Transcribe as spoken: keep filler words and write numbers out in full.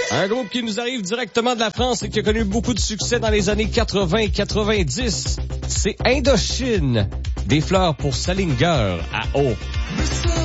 Un groupe qui nous arrive directement de la France et qui a connu beaucoup de succès dans les années quatre-vingts et quatre-vingt-dix. C'est Indochine. Des fleurs pour Salinger à eau.